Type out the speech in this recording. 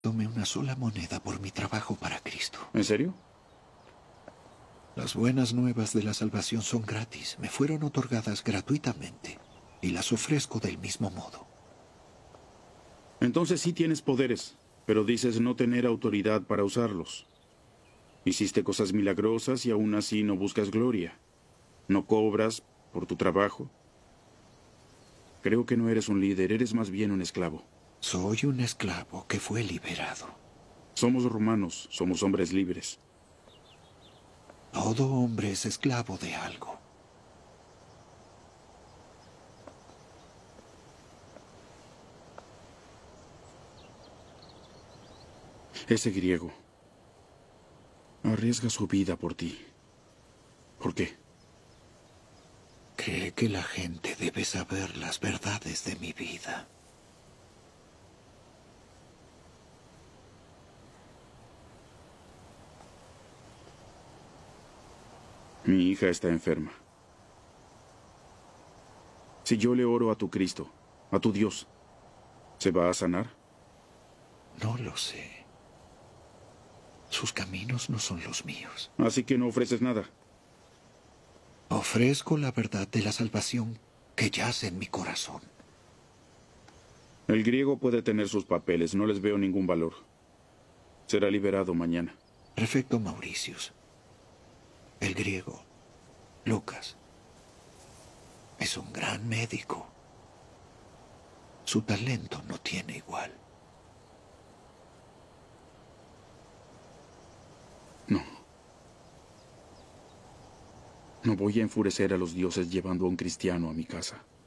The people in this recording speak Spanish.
Tomé una sola moneda por mi trabajo para Cristo. ¿En serio? Las buenas nuevas de la salvación son gratis. Me fueron otorgadas gratuitamente. Y las ofrezco del mismo modo. Entonces sí tienes poderes, pero dices no tener autoridad para usarlos. Hiciste cosas milagrosas y aún así no buscas gloria. No cobras por tu trabajo. Creo que no eres un líder, eres más bien un esclavo. Soy un esclavo que fue liberado. Somos romanos, somos hombres libres. Todo hombre es esclavo de algo. Ese griego arriesga su vida por ti. ¿Por qué? Cree que la gente debe saber las verdades de mi vida. Mi hija está enferma. Si yo le oro a tu Cristo, a tu Dios, ¿se va a sanar? No lo sé. Sus caminos no son los míos. Así que no ofreces nada. Ofrezco la verdad de la salvación que yace en mi corazón. El griego puede tener sus papeles, no les veo ningún valor. Será liberado mañana. Prefecto Mauricius. El griego, Lucas, es un gran médico. Su talento no tiene igual. No. No voy a enfurecer a los dioses llevando a un cristiano a mi casa.